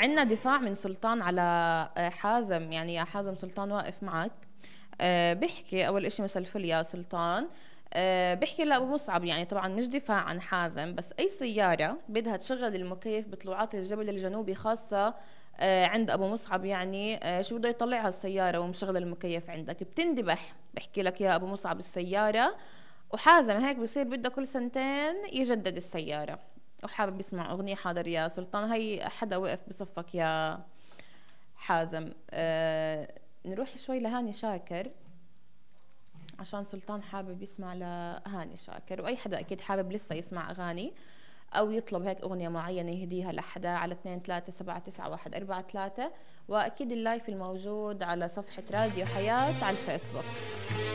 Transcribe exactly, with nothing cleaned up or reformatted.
عندنا دفاع من سلطان على آه، حازم. يعني يا حازم سلطان واقف معك. آه، بيحكي اول اشي مساء الفل يا سلطان. آه، بيحكي لابو مصعب، يعني طبعا مش دفاع عن حازم، بس اي سياره بدها تشغل المكيف بطلوعات الجبل الجنوبي خاصه آه، عند ابو مصعب، يعني آه، شو بده يطلعها السياره ومشغل المكيف عندك بتندبح. بحكي لك يا ابو مصعب السياره، وحازم هيك بصير بده كل سنتين يجدد السياره. وحابب يسمع اغنيه. حاضر يا سلطان، هي حدا وقف بصفك يا حازم. آه نروح شوي لهاني شاكر، عشان سلطان حابب يسمع لهاني شاكر، واي حدا اكيد حابب لسه يسمع اغاني او يطلب هيك اغنية معينة يهديها لحدا، على اثنين ثلاثة سبعة تسعة واحد أربعة ثلاثة. واكيد اللايف الموجود على صفحة راديو حياة على الفيسبوك.